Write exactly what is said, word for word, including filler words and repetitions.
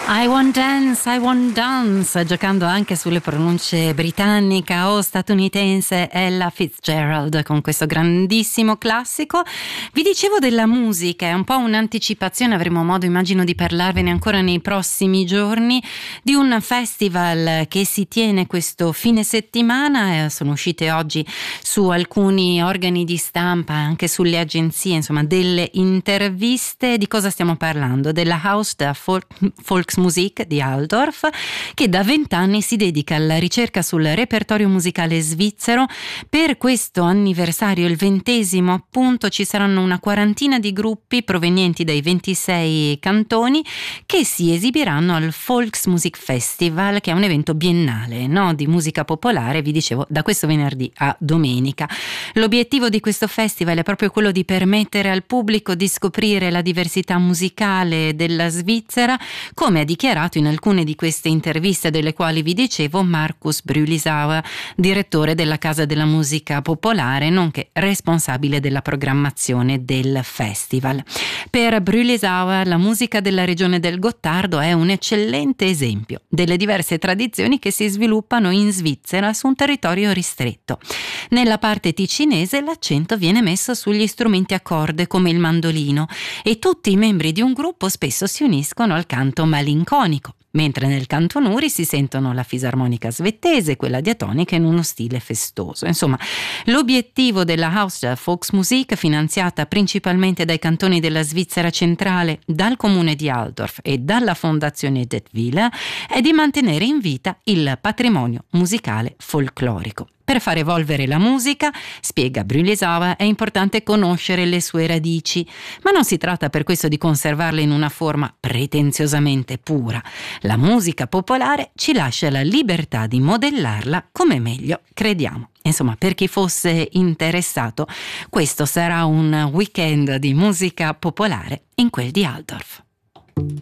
I want dance, I want dance, giocando anche sulle pronunce britannica o statunitense, Ella Fitzgerald con questo grandissimo classico. Vi dicevo della musica, è un po' un'anticipazione, avremo modo immagino di parlarvene ancora nei prossimi giorni, di un festival che si tiene questo fine settimana. eh, sono uscite oggi su alcuni organi di stampa, anche sulle agenzie, insomma delle interviste. Di cosa stiamo parlando? Della Haus der Folk, Volksmusik di Altdorf, che da vent'anni si dedica alla ricerca sul repertorio musicale svizzero. Per questo anniversario, il ventesimo appunto, ci saranno una quarantina di gruppi provenienti dai ventisei cantoni che si esibiranno al Volksmusik Festival, che è un evento biennale, no? Di musica popolare, vi dicevo, da questo venerdì a domenica. L'obiettivo di questo festival è proprio quello di permettere al pubblico di scoprire la diversità musicale della Svizzera, come ha dichiarato in alcune di queste interviste delle quali vi dicevo Markus Brülisauer, direttore della Casa della Musica Popolare, nonché responsabile della programmazione del festival. Per Brülisauer la musica della regione del Gottardo è un eccellente esempio delle diverse tradizioni che si sviluppano in Svizzera su un territorio ristretto. Nella parte ticinese l'accento viene messo sugli strumenti a corde come il mandolino e tutti i membri di un gruppo spesso si uniscono al canto malinconico, mentre nel canto Nuri si sentono la fisarmonica svedese e quella diatonica in uno stile festoso. Insomma, l'obiettivo della Haus der Volksmusik, finanziata principalmente dai cantoni della Svizzera centrale, dal comune di Altdorf e dalla fondazione Detwiller, è di mantenere in vita il patrimonio musicale folclorico. Per far evolvere la musica, spiega Brülisauer, è importante conoscere le sue radici, ma non si tratta per questo di conservarle in una forma pretenziosamente pura. La musica popolare ci lascia la libertà di modellarla come meglio crediamo. Insomma, per chi fosse interessato, questo sarà un weekend di musica popolare in quel di Altdorf.